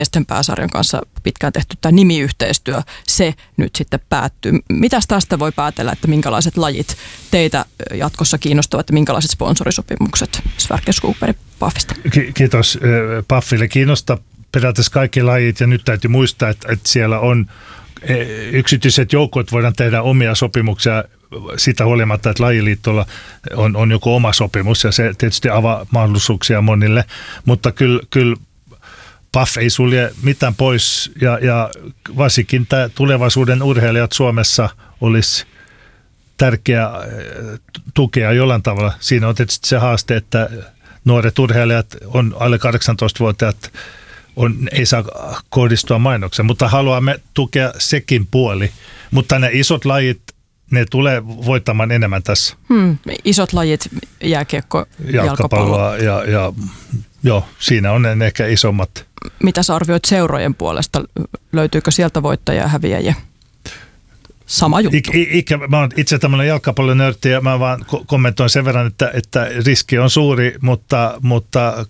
miesten pääsarjan kanssa pitkään tehty tämä nimiyhteistyö, se nyt sitten päättyy. Mitäs tästä voi päätellä, että minkälaiset lajit teitä jatkossa kiinnostavat ja minkälaiset sponsorisopimukset Sverker Skogberg Pafista? Kiitos Pafille. Kiinnostaa periaatteessa kaikki lajit ja nyt täytyy muistaa, että siellä on yksityiset joukot, voidaan tehdä omia sopimuksia sitä huolimatta, että lajiliittolla on joku oma sopimus ja se tietysti avaa mahdollisuuksia monille, mutta kyllä Paf ei sulje mitään pois ja varsinkin tämä tulevaisuuden urheilijat Suomessa olisi tärkeää tukea jollain tavalla. Siinä on tietysti se haaste, että nuoret urheilijat on alle 18-vuotiaat, ei saa kohdistua mainokseen, mutta haluamme tukea sekin puoli. Mutta ne isot lajit, ne tulee voittamaan enemmän tässä. Isot lajit, jääkiekko, jalkapalloa. Ja joo, siinä on ne ehkä isommat. Mitä sä arvioit seurojen puolesta? Löytyykö sieltä voittajia ja häviäjiä? Sama juttu. Mä oon itse tämmöinen jalkapallonörtti ja mä vaan kommentoin sen verran, että riski on suuri, mutta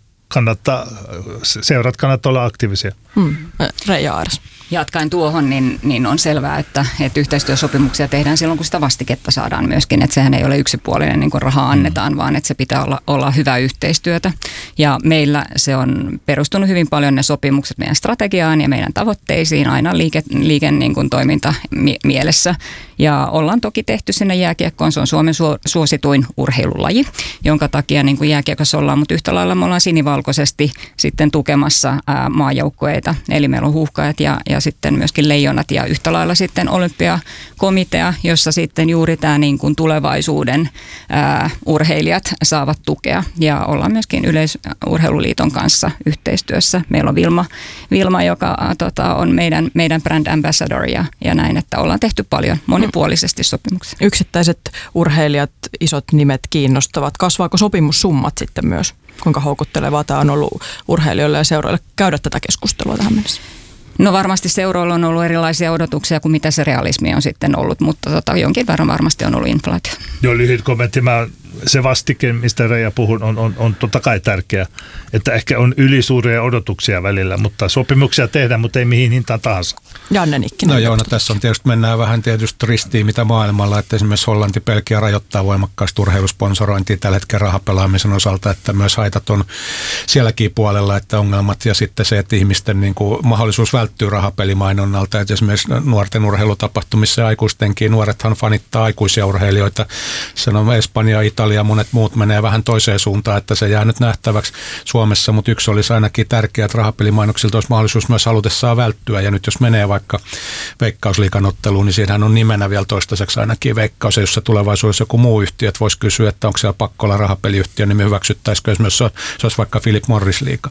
seurat kannattaa olla aktiivisia. Reija Airas. Jatkaen tuohon, niin on selvää, että yhteistyösopimuksia tehdään silloin, kun sitä vastiketta saadaan myöskin. Että sehän ei ole yksipuolinen, niin kuin rahaa annetaan, vaan että se pitää olla hyvää yhteistyötä. Ja meillä se on perustunut hyvin paljon ne sopimukset meidän strategiaan ja meidän tavoitteisiin, aina liike niin kuin toiminta mielessä. Ja ollaan toki tehty sinne jääkiekkoon, se on Suomen suosituin urheilulaji, jonka takia niin kuin jääkiekossa ollaan, mutta yhtä lailla me ollaan sinivalkoisesti sitten tukemassa maajoukkueita. Eli meillä on Huuhkajat ja sitten myöskin Leijonat ja yhtä lailla sitten Olympiakomitea, jossa sitten juuri tämä niin kuin tulevaisuuden urheilijat saavat tukea. Ja ollaan myöskin Yleisurheiluliiton kanssa yhteistyössä. Meillä on Vilma joka on meidän brand ambassador ja näin, että ollaan tehty paljon monipuolisesti sopimuksia. Yksittäiset urheilijat, isot nimet kiinnostavat. Kasvaako sopimussummat sitten myös? Kuinka houkuttelevaa tämä on ollut urheilijoille ja seuroille käydä tätä keskustelua tähän mennessä? No varmasti seuroilla on ollut erilaisia odotuksia kuin mitä se realismi on sitten ollut, mutta jonkin verran varmasti on ollut inflaatio. Joo, lyhyt kommentti. Se vastike, mistä Reija puhun, on totta kai tärkeä, että ehkä on ylisuuria odotuksia välillä, mutta sopimuksia tehdään, mutta ei mihin hintaan tahansa. Janne Nikkinen. No joo, tässä on tietysti mennään vähän tietysti ristiin mitä maailmalla, että esimerkiksi Hollanti, Belgia rajoittaa voimakkaasti urheilusponsorointia tällä hetkellä rahapelaamisen osalta, että myös haitat on sielläkin puolella, että ongelmat ja sitten se, että ihmisten niin kuin mahdollisuus välttyy rahapelimainonnalta, että esimerkiksi nuorten urheilutapahtumissa ja aikuistenkin, nuorethan fanittaa aikuisia urheilijoita, sanon Espanja, Italia ja monet muut menee vähän toiseen suuntaan, että se jää nyt nähtäväksi Suomessa, mutta yksi olisi ainakin tärkeää, että rahapelimainoksilta olisi mahdollisuus myös halutessaan välttyä, ja nyt jos menee vaikka Veikkausliigan otteluun, niin siinähän on nimenä vielä toistaiseksi ainakin Veikkaus, ja jos se tulevaisuudessa joku muu yhtiö, että voisi kysyä, että onko siellä pakko olla rahapeliyhtiö, niin me hyväksyttäisikö, jos se olisi vaikka Philip Morris-liiga.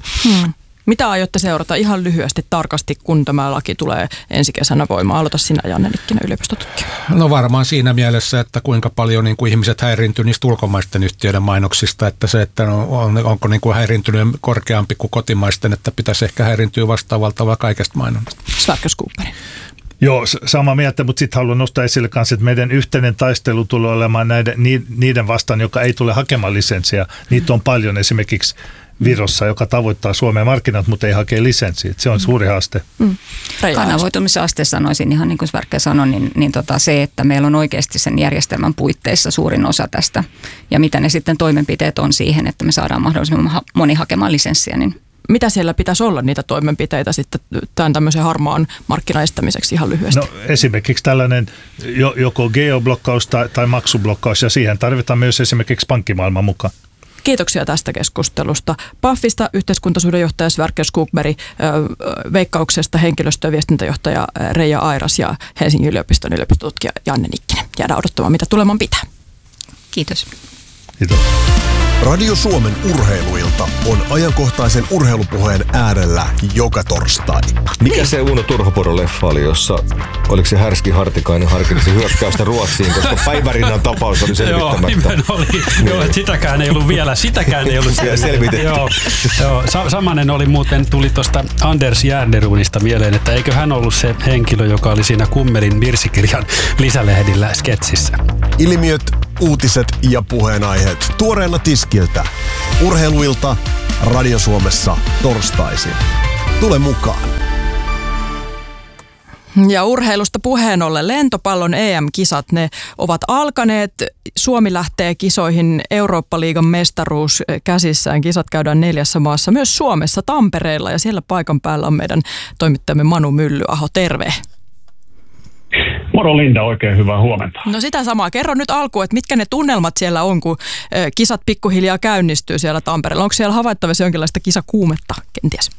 Mitä aiotte seurata ihan lyhyesti tarkasti, kun tämä laki tulee ensi kesänä voimaan? Aloita sinä, Janne Nikkinen, yliopistotutkija. No varmaan siinä mielessä, että kuinka paljon niin kuin ihmiset häiriintyy niistä ulkomaisten yhtiöiden mainoksista, että se, että onko niin kuin häiriintynyt korkeampi kuin kotimaisten, että pitäisi ehkä häiriintyä vastaavalla tavalla kaikesta mainonnasta. Sverker Skogberg. Joo, samaa mieltä, mutta sitten haluan nostaa esille kanssa, että meidän yhteinen taistelu tulee olemaan niiden vastaan, joka ei tule hakemaan lisenssiä. Niitä on paljon esimerkiksi Virossa, joka tavoittaa Suomen markkinat, mutta ei hakea lisenssiä. Se on suuri haaste. Kanavoitumisaste sanoisin ihan niin kuin Sverker sanoi, niin se, että meillä on oikeasti sen järjestelmän puitteissa suurin osa tästä. Ja mitä ne sitten toimenpiteet on siihen, että me saadaan mahdollisimman moni hakemaan lisenssiä. Niin. Mitä siellä pitäisi olla niitä toimenpiteitä sitten tämän tämmöisen harmaan markkinaestämiseksi ihan lyhyesti? No esimerkiksi tällainen joko geoblokkaus tai maksublokkaus, ja siihen tarvitaan myös esimerkiksi pankkimaailman mukaan. Kiitoksia tästä keskustelusta. Pafista yhteiskuntasuhdejohtaja Sverker Skogberg, Veikkauksesta henkilöstö- ja viestintäjohtaja Reija Airas ja Helsingin yliopiston yliopistotutkija Janne Nikkinen. Jäädään odottamaan, mitä tuleman pitää. Kiitos. Kiitos. Radio Suomen urheiluilta on ajankohtaisen urheilupuheen äärellä joka torstai. Mikä se Uno Turhopodon-leffa oli, jossa oliko se Härski Hartikainen harkitsi hyökkäystä Ruotsiin, koska Päivärinnan tapaus oli selvittämättä. Joo, nimen oli. Joo, että sitäkään ei ollut selvitetty. Joo, samanen oli muuten, tuli tuosta Anders Järnerunista mieleen, että eikö hän ollut se henkilö, joka oli siinä Kummelin virsikirjan lisälehdillä sketsissä. Ilmiöt, uutiset ja puheenaiheet tuoreena tiskiltä. Urheiluilta Radio Suomessa torstaisin. Tule mukaan! Ja urheilusta puheen ollen lentopallon EM-kisat, ne ovat alkaneet. Suomi lähtee kisoihin Eurooppa-liigan mestaruus käsissään. Kisat käydään 4 maassa, myös Suomessa, Tampereella, ja siellä paikan päällä on meidän toimittajamme Manu Myllyaho. Terve! Moro Linda, oikein hyvää huomenta. No sitä samaa. Kerro nyt alkuun, että mitkä ne tunnelmat siellä on, kun kisat pikkuhiljaa käynnistyy siellä Tampereella. Onko siellä havaittavissa jonkinlaista kisakuumetta kenties?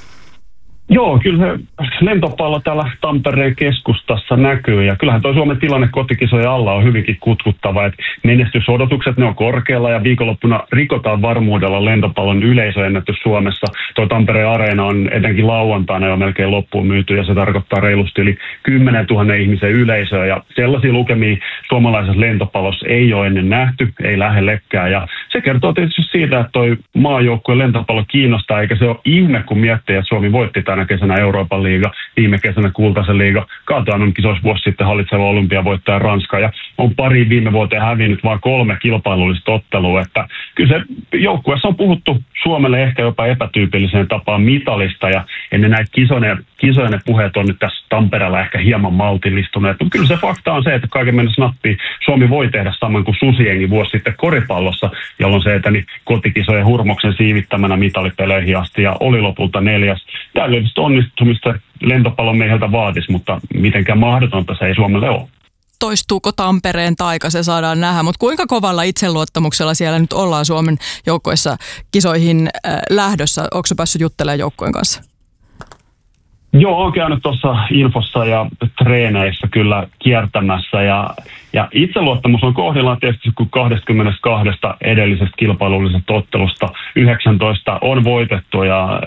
Joo, kyllä se lentopallo täällä Tampereen keskustassa näkyy, ja kyllähän tuo Suomen tilanne kotikisojen alla on hyvinkin kutkuttava, että menestysodotukset ne on korkealla, ja viikonloppuna rikotaan varmuudella lentopallon yleisöennätys Suomessa. Tuo Tampereen areena on etenkin lauantaina jo melkein loppuun myyty, ja se tarkoittaa reilusti yli 10 000 ihmisen yleisöä, ja sellaisia lukemia suomalaisessa lentopallossa ei ole ennen nähty, ei lähellekään, ja se kertoo tietysti siitä, että toi maajoukkueen lentopallo kiinnostaa, eikä se ole ihme, kun miettii, että Suomi voitti tänä kesänä Euroopan liiga, viime kesänä Kultaisen liiga, kaatoin kisoissa vuosi sitten hallitseva olympiavoittaja Ranska, ja on pari viime vuoteen hävinnyt vain 3 kilpailullista ottelua, että kyllä se joukkueessa on puhuttu Suomelle ehkä jopa epätyypilliseen tapaan mitalista, ja ennen näitä kisoja ne puheet on nyt tässä Tampereella ehkä hieman maltillistuneet, mutta kyllä se fakta on se, että kaiken mennessä nappiin Suomi voi tehdä saman kuin Susiengi vuosi sitten koripallossa, jolloin se eteni kotikisojen hurmoksen siivittämänä mitalipeleihin asti ja oli lopulta 4. Täydellistä onnistumista lentopallon mieheltä vaatisi, mutta mitenkään mahdotonta se ei Suomelle ole. Toistuuko Tampereen taika, se saadaan nähdä, mutta kuinka kovalla itseluottamuksella siellä nyt ollaan Suomen joukkoissa kisoihin lähdössä? Onko se päässyt juttelemaan joukkueen kanssa? Joo, olen käynyt tuossa infossa ja treeneissä kyllä kiertämässä ja itseluottamus on kohdillaan tietysti, kun 22 edellisestä kilpailullisesta ottelusta 19 on voitettu ja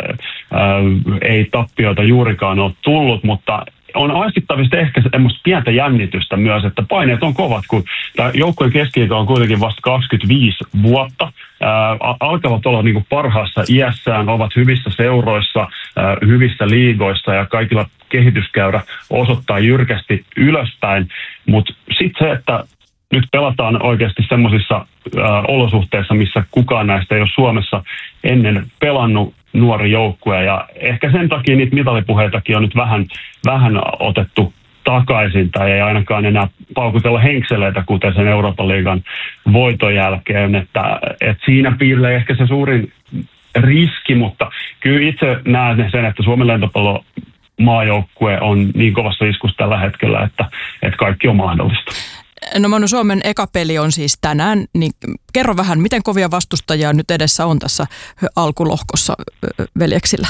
ei tappioita juurikaan ole tullut, mutta on aistittavista ehkä semmoista pientä jännitystä myös, että paineet on kovat, kun tämä joukkueen keski-ikä on kuitenkin vasta 25 vuotta. Alkavat olla niin kuin parhaassa iässään, ovat hyvissä seuroissa, hyvissä liigoissa ja kaikilla kehityskäyrä osoittaa jyrkästi ylöspäin. Mutta sitten se, että nyt pelataan oikeasti semmoisissa olosuhteissa, missä kukaan näistä ei ole Suomessa ennen pelannut nuori joukkue. Ja ehkä sen takia niitä mitalipuheitakin on nyt vähän otettu takaisin tai ei ainakaan enää paukutella henkseleitä, kuten sen Euroopan liigan voiton jälkeen. Että siinä piilee ehkä se suurin riski, mutta kyllä itse näen sen, että Suomen lentopallo maajoukkue on niin kovassa iskussa tällä hetkellä, että kaikki on mahdollista. No Manu, Suomen eka peli on siis tänään, niin kerro vähän, miten kovia vastustajia nyt edessä on tässä alkulohkossa veljeksillä?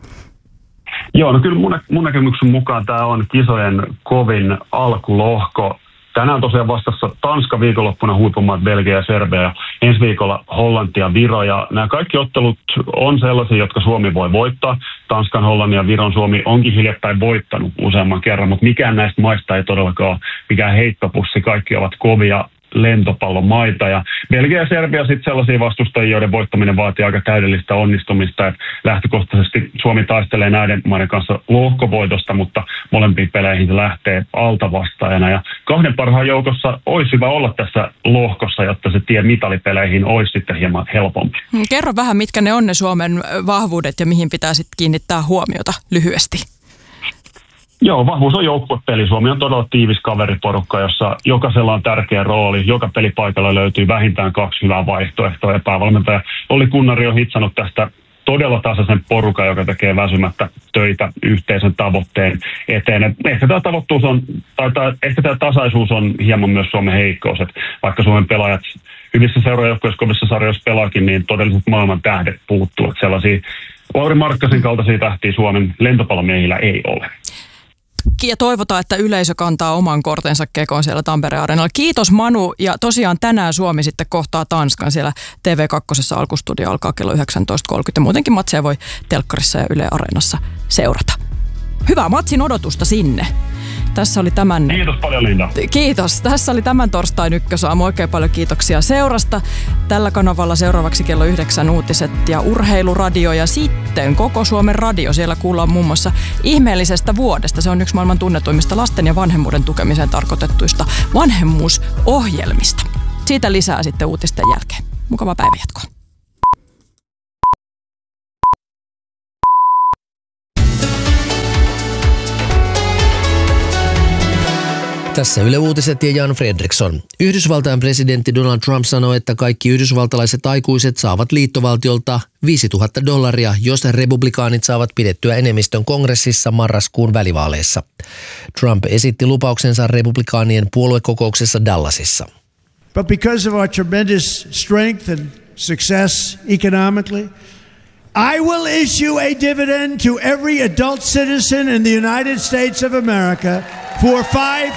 Joo, no kyllä mun näkemyksen mukaan tämä on kisojen kovin alkulohko. Tänään tosiaan vastassa Tanska, viikonloppuna huipumaat Belgia ja Serbia ja ensi viikolla Hollanti ja Viro. Ja nämä kaikki ottelut on sellaisia, jotka Suomi voi voittaa. Tanskan, Hollannin ja Viron Suomi onkin hiljattain voittanut useamman kerran, mutta mikään näistä maista ei todellakaan ole mikään heittopussi. Kaikki ovat kovia lentopallomaita ja Belgia ja Serbia sitten sellaisia vastustajia, joiden voittaminen vaatii aika täydellistä onnistumista. Et lähtökohtaisesti Suomi taistelee näiden maiden kanssa lohkovoitosta, mutta molempiin peleihin se lähtee altavastaajana. Ja 2 parhaan joukossa olisi hyvä olla tässä lohkossa, jotta se tie mitalipeleihin olisi sitten hieman helpompi. Kerro vähän, mitkä ne on ne Suomen vahvuudet ja mihin pitää sitten kiinnittää huomiota lyhyesti. Joo, vahvuus on joukkuepeli. Suomi on todella tiivis kaveriporukka, jossa jokaisella on tärkeä rooli. Joka pelipaikalla löytyy vähintään 2 hyvää vaihtoehtoa. Ja päävalmentaja Olli Kunnari on hitsannut tästä todella tasaisen porukan, joka tekee väsymättä töitä yhteisen tavoitteen eteen. Ehkä tämä tasaisuus on hieman myös Suomen heikkous. Että vaikka Suomen pelaajat hyvissä seuraajoukkueissa, kovissa sarjoissa pelaakin, niin todelliset maailman tähdet puuttuu. Että sellaisia Lauri Markkasen kaltaisia tähtiä Suomen lentopallomiehillä ei ole. Ja toivotaan, että yleisö kantaa oman kortensa kekoon siellä Tampereen areenalla. Kiitos Manu, ja tosiaan tänään Suomi sitten kohtaa Tanskan siellä TV2 alkustudio alkaa kello 19.30. Muutenkin matseja voi telkkarissa ja Yle Areenassa seurata. Hyvää matsin odotusta sinne. Tässä oli tämän... Kiitos paljon, Linda. Kiitos. Tässä oli tämän torstain ykkösaamu. Oikein paljon kiitoksia seurasta. Tällä kanavalla seuraavaksi kello 9 uutiset ja urheiluradio ja sitten Koko Suomen radio. Siellä kuullaan muun muassa Ihmeellisestä vuodesta. Se on yksi maailman tunnetuimmista lasten ja vanhemmuuden tukemiseen tarkoitettuista vanhemmuusohjelmista. Siitä lisää sitten uutisten jälkeen. Mukavaa päivänjatkoa. Tässä Yle Uutiset ja Jan Fredriksson. Yhdysvaltain presidentti Donald Trump sanoi, että kaikki yhdysvaltalaiset aikuiset saavat liittovaltiolta $5,000, jos republikaanit saavat pidettyä enemmistön kongressissa marraskuun välivaaleissa. Trump esitti lupauksensa republikaanien puoluekokouksessa Dallasissa. But because of our tremendous strength and success economically, I will issue a dividend to every adult citizen in the United States of America for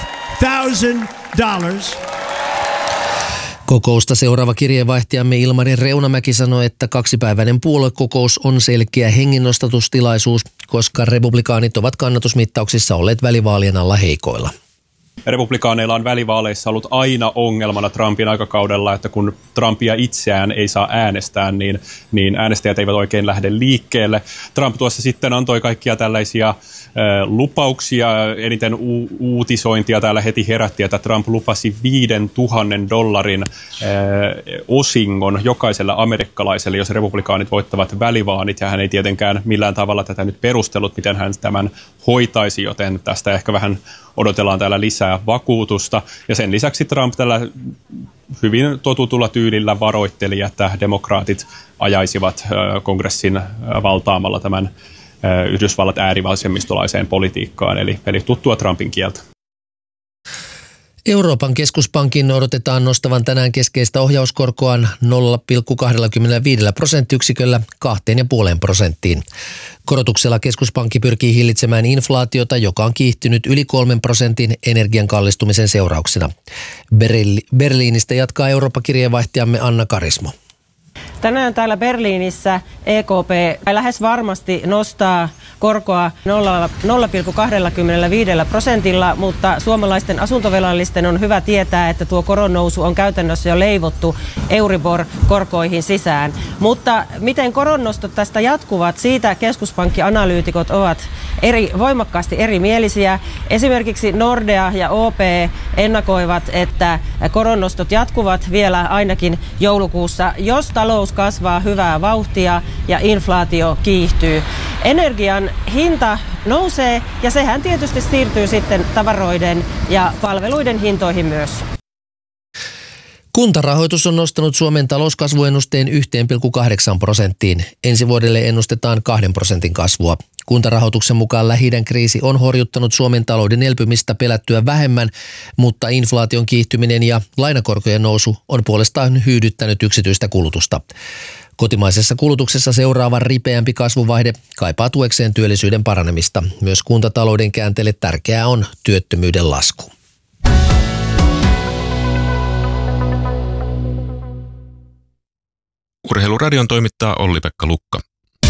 $5,000. Kokousta seuraava kirjeenvaihtajamme Ilmari Reunamäki sanoi, että kaksipäiväinen puoluekokous on selkeä henginnostatustilaisuus, koska republikaanit ovat kannatusmittauksissa olleet välivaalien alla heikoilla. Republikaaneilla on välivaaleissa ollut aina ongelmana Trumpin aikakaudella, että kun Trumpia itseään ei saa äänestää, niin äänestäjät eivät oikein lähde liikkeelle. Trump tuossa sitten antoi kaikkia tällaisia lupauksia, eniten uutisointia täällä heti herätti, että Trump lupasi $5,000 osingon jokaiselle amerikkalaiselle, jos republikaanit voittavat välivaanit, ja hän ei tietenkään millään tavalla tätä nyt perustellut, miten hän tämän hoitaisi, joten tästä ehkä vähän odotellaan täällä lisää vakuutusta. Ja sen lisäksi Trump tällä hyvin totutulla tyylillä varoitteli, että demokraatit ajaisivat kongressin valtaamalla tämän Yhdysvallat äärivasemmistolaiseen politiikkaan, eli tuttua Trumpin kieltä. Euroopan keskuspankin odotetaan nostavan tänään keskeistä ohjauskorkoaan 0,25% 2,5%. Korotuksella keskuspankki pyrkii hillitsemään inflaatiota, joka on kiihtynyt yli 3% energian kallistumisen seurauksena. Berliinistä jatkaa Eurooppa-kirjeenvaihtajamme Anna Karismo. Tänään täällä Berliinissä EKP lähes varmasti nostaa korkoa 0,25%, mutta suomalaisten asuntovelallisten on hyvä tietää, että tuo koronnousu on käytännössä jo leivottu Euribor-korkoihin sisään. Mutta miten koronnostot tästä jatkuvat, siitä keskuspankkianalyytikot ovat voimakkaasti erimielisiä. Esimerkiksi Nordea ja OP ennakoivat, että koronnostot jatkuvat vielä ainakin joulukuussa, jos talous kasvaa hyvää vauhtia ja inflaatio kiihtyy. Energian hinta nousee ja sehän tietysti siirtyy sitten tavaroiden ja palveluiden hintoihin myös. Kuntarahoitus on nostanut Suomen talouskasvuennusteen 1,8%. Ensi vuodelle ennustetaan 2% kasvua. Kuntarahoituksen mukaan Lähi-idän kriisi on horjuttanut Suomen talouden elpymistä pelättyä vähemmän, mutta inflaation kiihtyminen ja lainakorkojen nousu on puolestaan hyydyttänyt yksityistä kulutusta. Kotimaisessa kulutuksessa seuraava ripeämpi kasvuvaihde kaipaa tuekseen työllisyyden paranemista. Myös kuntatalouden käänteelle tärkeää on työttömyyden lasku. Urheiluradion toimittaa Olli-Pekka Lukka.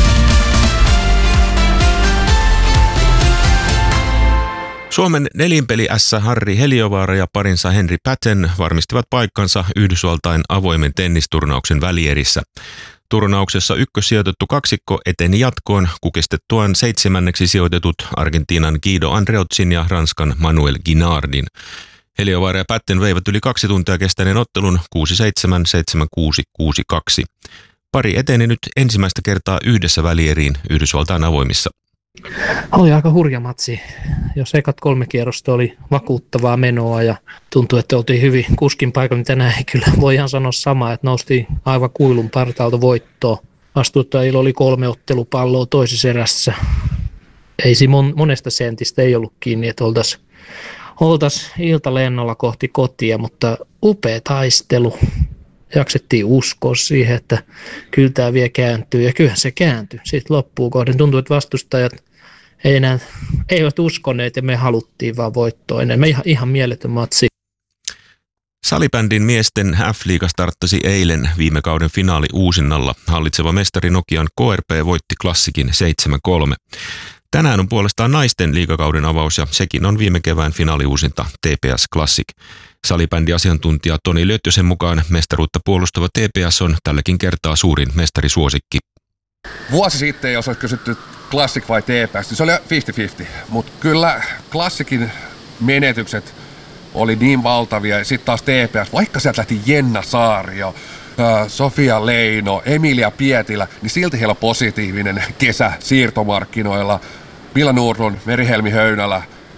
Suomen nelinpeli-ässä Harri Heliövaara ja parinsa Henri Patten varmistivat paikkansa Yhdysvaltain avoimen tennisturnauksen välierissä. Turnauksessa ykkössijoitettu kaksikko eteni jatkoon kukistettuaan 7. sijoitetut Argentiinan Guido Andreotzin ja Ranskan Manuel Guinardin. Heliövaara ja Patten veivät yli 2 tuntia kestäneen ottelun 6-7, 7-6, 6-2. Pari eteni nyt ensimmäistä kertaa yhdessä välieriin Yhdysvaltain avoimissa. Oli aika hurja matsi. Jos ekat 3 kierrosta oli vakuuttavaa menoa ja tuntui, että oltiin hyvin kuskin paikalla, niin tänään ei kyllä voi ihan sanoa samaa, että noustiin aivan kuilun partaalta voittoon. Vastustajilla oli 3 ottelupalloa toisessa erässä. Ei siinä monesta sentistä ei ollut kiinni, että oltaisiin iltalennolla kohti kotia, mutta upea taistelu. Jaksettiin uskoa siihen, että kyllä tämä vielä kääntyy, ja kyllähän se kääntyi. Sitten loppuun kohden tuntui, että vastustajat eivät uskoneet, ja me haluttiin vaan voittoa enemmän. Ihan mieletön matsi. Salibändin miesten F-liiga starttasi eilen viime kauden finaali uusinnalla. Hallitseva mestari Nokian KRP voitti Klassikin 7-3. Tänään on puolestaan naisten liigakauden avaus ja sekin on viime kevään finaaliuusinta TPS Classic. Salibändiasiantuntija Toni Löttösen mukaan mestaruutta puolustava TPS on tälläkin kertaa suurin mestarisuosikki. Vuosi sitten, jos olisi kysytty Classic vai TPS, niin se oli 50-50, mutta kyllä Classicin menetykset oli niin valtavia ja sitten taas TPS, vaikka sieltä lähti Jenna Saario, Sofia Leino, Emilia Pietilä, niin silti heillä on positiivinen kesä siirtomarkkinoilla. Milla Nordlund, Merihelmi Höynälä,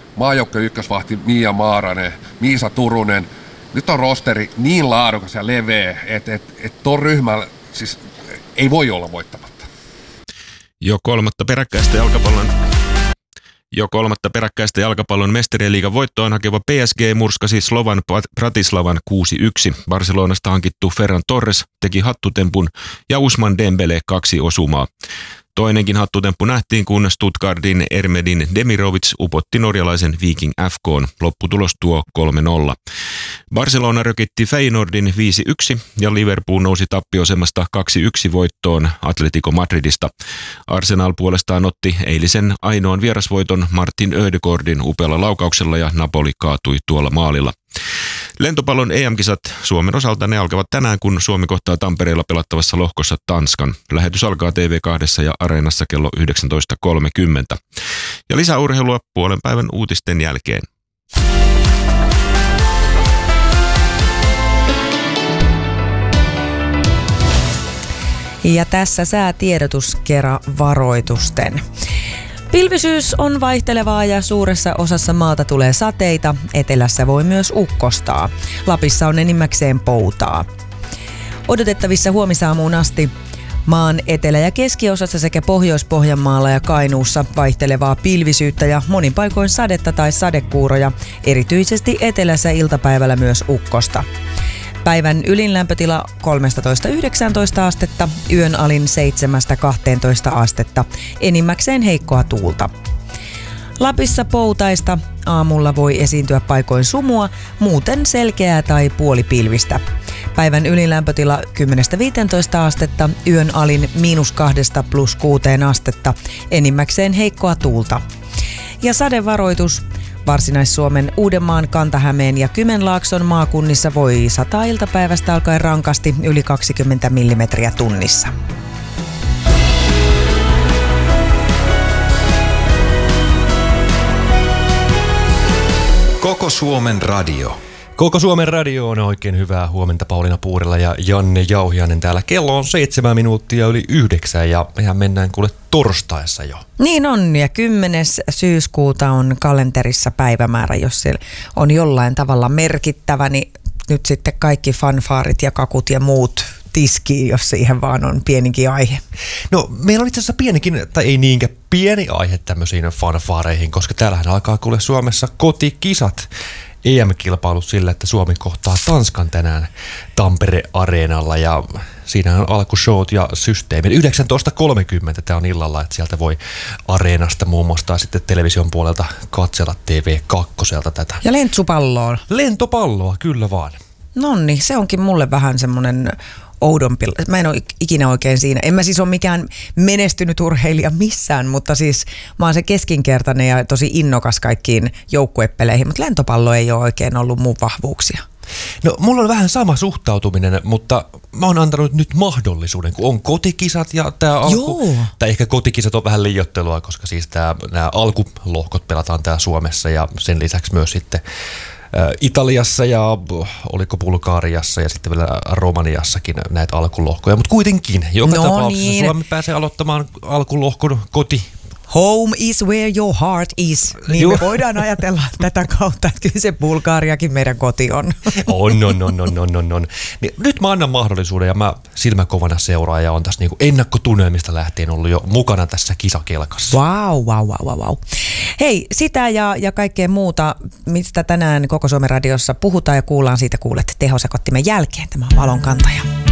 maajoukkojen ykkösvahti Mia Maaranen, Miisa Turunen. Nyt on rosteri niin laadukas ja leveä, että ton ryhmällä siis ei voi olla voittamatta. Jo kolmatta peräkkäistä jalkapallon mestarien liigan voittoon hakeva PSG murskasi Slovan Bratislavan 6-1. Barcelonasta hankittu Ferran Torres teki hattutempun ja Ousmane Dembele 2 osumaa. Toinenkin hattutemppu nähtiin, kun Stuttgartin Ermedin Demirovic upotti norjalaisen Viking FK:n. Lopputulos tuo 3-0. Barcelona rökitti Feyenoordin 5-1 ja Liverpool nousi tappiosemasta 2-1 voittoon Atletico Madridista. Arsenal puolestaan otti eilisen ainoan vierasvoiton Martin Ödegaardin upealla laukauksella ja Napoli kaatui tuolla maalilla. Lentopallon EM-kisat Suomen osalta ne alkavat tänään, kun Suomi kohtaa Tampereella pelattavassa lohkossa Tanskan. Lähetys alkaa TV2 ja Areenassa kello 19.30. Ja lisäurheilua puolen päivän uutisten jälkeen. Ja tässä säätiedotus kerran varoitusten. Pilvisyys on vaihtelevaa ja suuressa osassa maata tulee sateita. Etelässä voi myös ukkostaa. Lapissa on enimmäkseen poutaa. Odotettavissa huomisaamuun asti maan etelä- ja keskiosassa sekä Pohjois-Pohjanmaalla ja Kainuussa vaihtelevaa pilvisyyttä ja monin paikoin sadetta tai sadekuuroja. Erityisesti etelässä iltapäivällä myös ukkosta. Päivän ylin lämpötila 13–19 astetta, yön alin 7–12 astetta, enimmäkseen heikkoa tuulta. Lapissa poutaista, aamulla voi esiintyä paikoin sumua, muuten selkeää tai puolipilvistä. Päivän ylin lämpötila 10–15 astetta, yön alin -2–+6 astetta, enimmäkseen heikkoa tuulta. Ja sadevaroitus. Varsinais-Suomen, Uudenmaan, Kanta-Hämeen ja Kymenlaakson maakunnissa voi sataa iltapäivästä alkaen rankasti yli 20 millimetriä tunnissa. Koko Suomen radio. Koko Suomen radio on oikein hyvää huomenta. Pauliina Puurila ja Janne Jauhiainen täällä. Kello on 7 minuuttia yli 9 ja mehän mennään kuule torstaissa jo. Niin on, ja 10. syyskuuta on kalenterissa päivämäärä, jos se on jollain tavalla merkittävä, niin nyt sitten kaikki fanfaarit ja kakut ja muut tiskiin, jos siihen vaan on pienikin aihe. No, meillä on itse asiassa pienikin, tai ei niinkään pieni aihe tämmöisiin fanfaareihin, koska täällähän alkaa kuule Suomessa kotikisat. EM-kilpailut sillä, että Suomi kohtaa Tanskan tänään Tampere-areenalla ja siinä on alkushowt ja systeemit. 19.30 tämä on illalla, että sieltä voi areenasta muun muassa sitten television puolelta katsella TV2 tätä. Ja lentsupalloa. Lentopalloa, kyllä vaan. Nonni, se onkin mulle vähän semmoinen oudompi. Mä en ole ikinä oikein siinä. En mä siis ole mikään menestynyt urheilija missään, mutta siis mä oon se keskinkertainen ja tosi innokas kaikkiin joukkuepeleihin, mutta lentopallo ei ole oikein ollut mun vahvuuksia. No, mulla on vähän sama suhtautuminen, mutta mä oon antanut nyt mahdollisuuden, kun on kotikisat ja tää alku... Tai ehkä kotikisat on vähän liioittelua, koska siis nämä alkulohkot pelataan täällä Suomessa ja sen lisäksi myös sitten Italiassa ja oliko Bulgariassa ja sitten vielä Romaniassakin näitä alkulohkoja, mutta kuitenkin joka tapauksessa Suomi pääsee aloittamaan alkulohkon koti. Home is where your heart is. Niin me voidaan ajatella tätä kautta, että kyllä se Bulgariakin meidän koti on. On. Niin nyt mä annan mahdollisuuden ja mä silmäkovana seuraan ja on tässä niinku ennakkotunnelmista lähtien ollut jo mukana tässä kisakelkassa. Wow. Hei, sitä ja kaikkea muuta, mistä tänään Koko Suomen radiossa puhutaan ja kuullaan, siitä kuulet tehosekottimen jälkeen. Tämä on Valonkantaja.